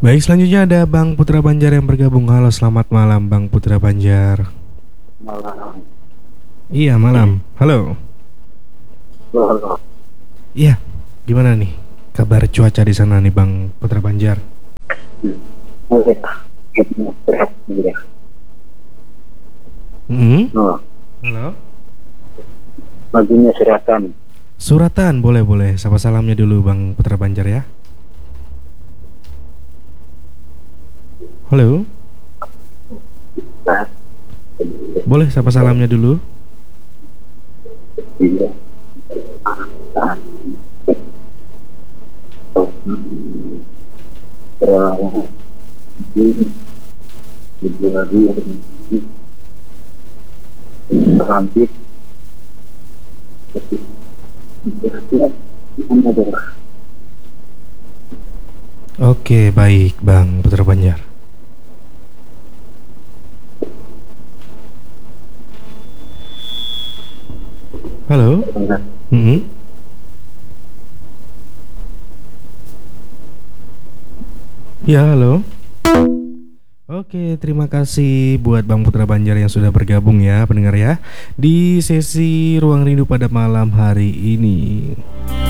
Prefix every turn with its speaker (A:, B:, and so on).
A: Baik, selanjutnya ada Bang Putra Banjar yang bergabung. Halo, selamat malam Bang Putra Banjar.
B: Malam.
A: Iya, malam. Halo.
B: Halo.
A: Iya, gimana nih kabar cuaca di sana nih Bang Putra Banjar?
B: Oke. Ya.
A: Hmm?
B: Oh,
A: Halo.
B: lagunya Suratan.
A: Suratan, boleh. Sapa salamnya dulu Bang Putra Banjar ya. Halo.
B: Nah,
A: Boleh sapa salamnya dulu.
B: iya. Ah, oh, terlalu lagi cantik.
A: Oke, baik Bang Putra Banjar. Halo. Hmm? Ya, halo. Oke, terima kasih buat Bang Putra Banjar yang sudah bergabung ya, pendengar ya, di sesi Ruang Rindu pada malam hari ini.